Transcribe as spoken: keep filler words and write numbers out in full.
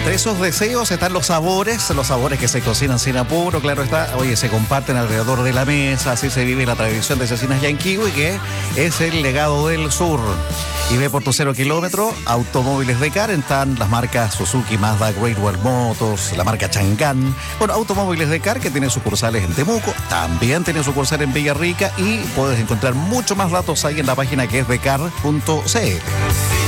entre esos deseos están los sabores, los sabores que se cocinan sin apuro, claro está. Oye, se comparten alrededor de la mesa, así se vive la tradición de Cecinas Yanquihue, que es el legado del sur. Y ve por tu cero kilómetro, Automóviles Decar, están las marcas Suzuki, Mazda, Great Wall Motors, la marca Chang'an. Bueno, Automóviles Decar, que tiene sucursales en Temuco, también tiene sucursal en Villarrica, y puedes encontrar mucho más datos ahí en la página que es decar punto c l.